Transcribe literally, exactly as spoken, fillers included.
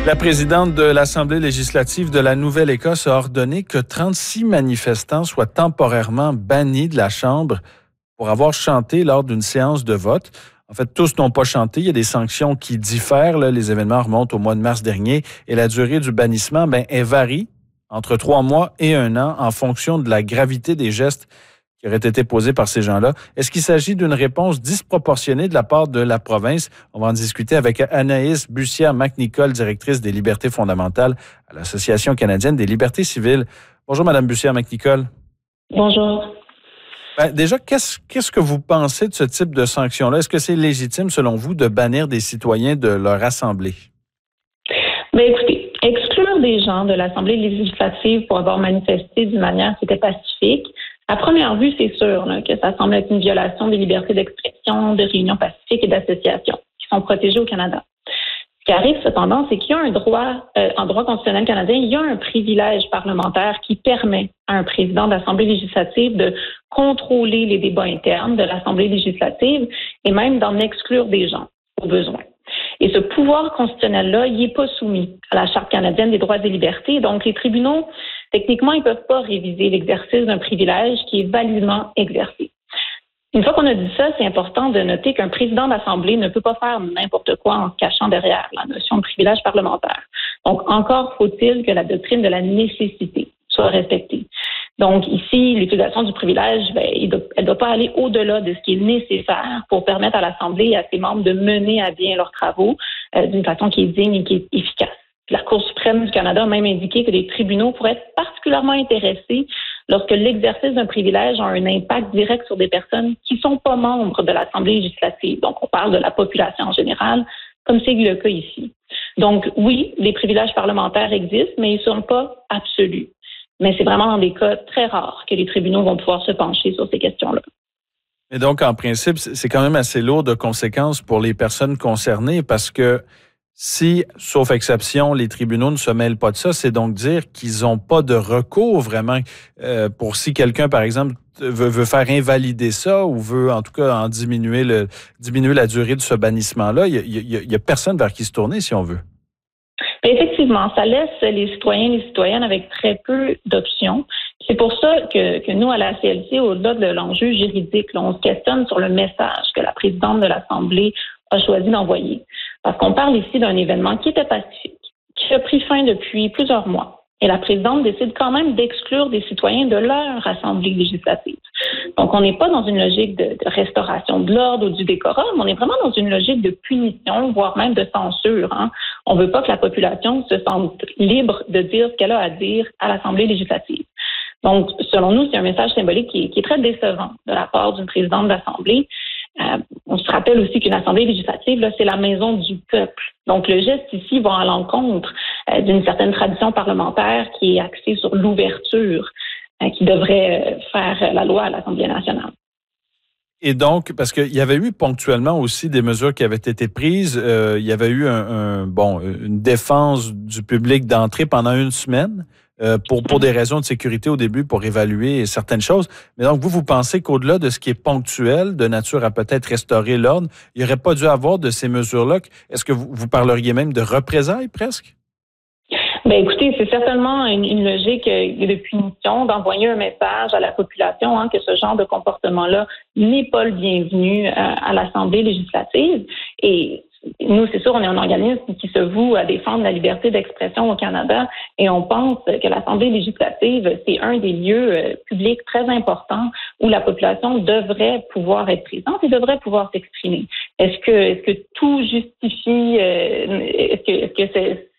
La présidente de l'Assemblée législative de la Nouvelle-Écosse a ordonné que trente-six manifestants soient temporairement bannis de la Chambre pour avoir chanté lors d'une séance de vote. En fait, tous n'ont pas chanté. Il y a des sanctions qui diffèrent. Là. Les événements remontent au mois de mars dernier et la durée du bannissement, ben, elle varie entre trois mois et un an en fonction de la gravité des gestes qui auraient été posés par ces gens-là. Est-ce qu'il s'agit d'une réponse disproportionnée de la part de la province? On va en discuter avec Anaïs Bussière-McNicol, directrice des libertés fondamentales à l'Association canadienne des libertés civiles. Bonjour, Madame Bussière-McNicol. Bonjour. Ben, déjà, qu'est-ce, qu'est-ce que vous pensez de ce type de sanction-là? Est-ce que c'est légitime, selon vous, de bannir des citoyens de leur assemblée? Bien, écoutez, exclure des gens de l'Assemblée législative pour avoir manifesté d'une manière qui était pacifique, à première vue, c'est sûr là, que ça semble être une violation des libertés d'expression, de réunion pacifique et d'association qui sont protégées au Canada. Ce qui arrive cependant, c'est qu'il y a un droit, euh, en droit constitutionnel canadien, il y a un privilège parlementaire qui permet à un président de l'Assemblée législative de contrôler les débats internes de l'Assemblée législative et même d'en exclure des gens au besoin. Et ce pouvoir constitutionnel-là, il n'est pas soumis à la Charte canadienne des droits et libertés. Donc, les tribunaux, techniquement, ils ne peuvent pas réviser l'exercice d'un privilège qui est validement exercé. Une fois qu'on a dit ça, c'est important de noter qu'un président d'Assemblée ne peut pas faire n'importe quoi en se cachant derrière la notion de privilège parlementaire. Donc, encore faut-il que la doctrine de la nécessité soit respectée. Donc, ici, l'utilisation du privilège, ben, elle ne doit pas aller au-delà de ce qui est nécessaire pour permettre à l'Assemblée et à ses membres de mener à bien leurs travaux euh, d'une façon qui est digne et qui est efficace. La Cour suprême du Canada a même indiqué que les tribunaux pourraient être particulièrement intéressés lorsque l'exercice d'un privilège a un impact direct sur des personnes qui ne sont pas membres de l'Assemblée législative. Donc, on parle de la population en général, comme c'est le cas ici. Donc, oui, les privilèges parlementaires existent, mais ils ne sont pas absolus. Mais c'est vraiment dans des cas très rares que les tribunaux vont pouvoir se pencher sur ces questions-là. Et donc, en principe, c'est quand même assez lourd de conséquences pour les personnes concernées parce que si, sauf exception, les tribunaux ne se mêlent pas de ça, c'est donc dire qu'ils n'ont pas de recours vraiment euh, pour si quelqu'un, par exemple, veut, veut faire invalider ça ou veut en tout cas en diminuer, le, diminuer la durée de ce bannissement-là. Il n'y a, a, a personne vers qui se tourner si on veut. Effectivement, ça laisse les citoyens et les citoyennes avec très peu d'options. C'est pour ça que, que nous, à la C L C, au-delà de l'enjeu juridique, là, on se questionne sur le message que la présidente de l'Assemblée a choisi d'envoyer. Parce qu'on parle ici d'un événement qui était pacifique, qui a pris fin depuis plusieurs mois. Et la présidente décide quand même d'exclure des citoyens de leur assemblée législative. Donc, on n'est pas dans une logique de, de restauration de l'ordre ou du décorum, on est vraiment dans une logique de punition, voire même de censure. Hein. On ne veut pas que la population se sente libre de dire ce qu'elle a à dire à l'Assemblée législative. Donc, selon nous, c'est un message symbolique qui est, qui est très décevant de la part d'une présidente d'Assemblée. Euh, on se rappelle aussi qu'une assemblée législative, là, c'est la maison du peuple. Donc, le geste ici va à l'encontre euh, d'une certaine tradition parlementaire qui est axée sur l'ouverture, euh, qui devrait euh, faire la loi à l'Assemblée nationale. Et donc, parce qu'il y avait eu ponctuellement aussi des mesures qui avaient été prises, euh, il y avait eu un, un, bon, une défense du public d'entrée pendant une semaine. Euh, pour, pour des raisons de sécurité au début, pour évaluer certaines choses. Mais donc, vous, vous pensez qu'au-delà de ce qui est ponctuel, de nature à peut-être restaurer l'ordre, il n'y aurait pas dû avoir de ces mesures-là? Est-ce que vous, vous parleriez même de représailles presque? Bien, écoutez, c'est certainement une, une logique de punition, d'envoyer un message à la population hein, que ce genre de comportement-là n'est pas le bienvenu à, à l'Assemblée législative. Et nous, c'est sûr, on est un organisme qui se voue à défendre la liberté d'expression au Canada et on pense que l'Assemblée législative, c'est un des lieux euh, publics très importants où la population devrait pouvoir être présente et devrait pouvoir s'exprimer. Est-ce que, est-ce que tout justifie, euh, est-ce que, est-ce que c'est,